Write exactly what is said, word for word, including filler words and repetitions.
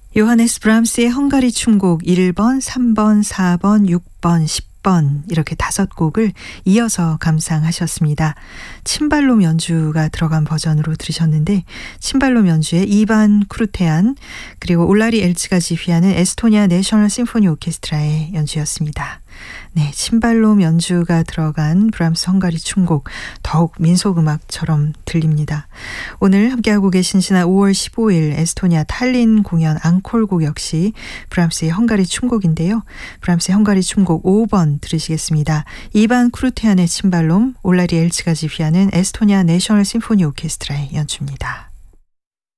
요하네스 브람스의 헝가리 춤곡 일 번, 삼 번, 사 번, 육 번, 십 번 이렇게 다섯 곡을 이어서 감상하셨습니다. 침발롬 연주가 들어간 버전으로 들으셨는데 침발롬 연주의 이반 크루테안 그리고 올라리 엘츠가 지휘하는 에스토니아 내셔널 심포니 오케스트라의 연주였습니다. 네, 침발롬 연주가 들어간 브람스 헝가리 춤곡 더욱 민속음악처럼 들립니다. 오늘 함께하고 계신 지난 오월 십오일 에스토니아 탈린 공연 앙콜곡 역시 브람스의 헝가리 춤곡인데요. 브람스의 헝가리 춤곡 오 번 들으시겠습니다. 이반 크루테안의 침발롬, 올라리 엘츠가 지휘하는 에스토니아 내셔널 심포니 오케스트라의 연주입니다.